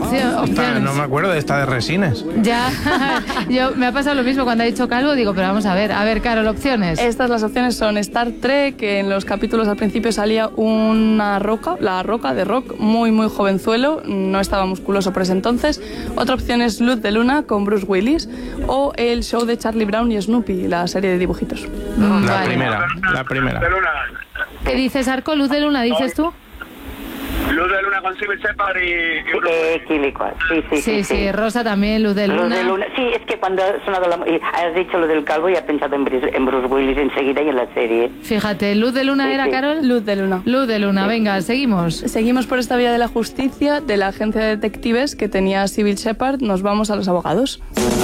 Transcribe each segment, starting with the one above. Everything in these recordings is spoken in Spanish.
Opciones. No me acuerdo de esta de Resines. Ya, me ha pasado lo mismo cuando ha dicho Calvo, digo, pero vamos a ver, Carol, opciones. Las opciones son Star Trek, que en los capítulos al principio salía una roca, la roca de Rock, muy muy jovenzuelo, no estaba musculoso por ese entonces. Otra opción es Luz de Luna con Bruce Willis, o el show de Charlie Brown y Snoopy, la serie de dibujitos. La primera. ¿Qué dices, Arco? Luz de Luna, ¿dices tú? Luz de Luna con Cybill Shepherd Sí, Rosa también, Luz de Luna. Sí, es que cuando ha sonado has dicho lo del calvo y he pensado en Bruce Willis enseguida y en la serie. Fíjate, ¿Luz de Luna era, Carol? Luz de Luna. Luz de Luna, venga, seguimos. Seguimos por esta vía de la justicia, de la agencia de detectives que tenía Cybill Shepherd. Nos vamos a los abogados.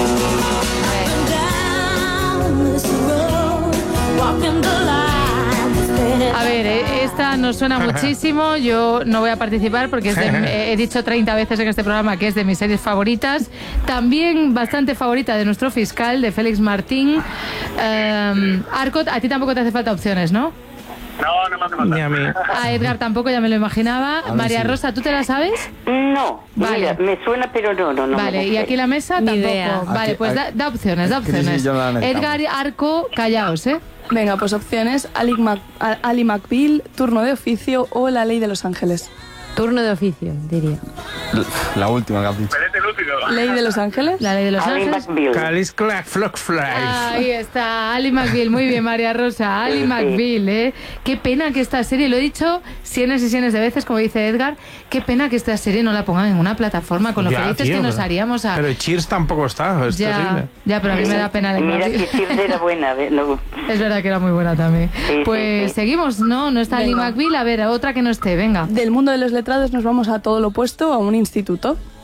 A ver, esta nos suena muchísimo. Yo no voy a participar porque he dicho 30 veces en este programa que es de mis series favoritas. También bastante favorita de nuestro fiscal, de Félix Martín. Arco, a ti tampoco te hace falta opciones, ¿no? No me hace falta. Ni a mí. A Edgar tampoco, ya me lo imaginaba. María Rosa, ¿tú te la sabes? No, vale. Mira, me suena, pero no. Vale, y aquí la mesa tampoco. Idea. Vale, pues da opciones. Edgar y Arco, callaos, ¿eh? Venga, pues opciones: Ali McBeal, Turno de oficio o La ley de Los Ángeles. Turno de oficio, diría. La última que has dicho. ¿Ley de Los Ángeles? La ley de Los Ángeles. Calis Clack Flock Flies. Ahí está, Ali McBeal. Muy bien, María Rosa. Ali McBeal, ¿eh? Qué pena que esta serie, lo he dicho cientos y cientos de veces, como dice Edgar, qué pena que esta serie no la pongan en una plataforma con lo felices que nos haríamos a... Pero Cheers tampoco está, es terrible. Ya, pero a mí me da pena. Mira que Cheers era buena. No. Es verdad que era muy buena también. Pues seguimos, ¿no? No está Ali McBeal. A ver, otra que no esté, venga. Del mundo de los letrados nos vamos a todo lo opuesto, a un instituto.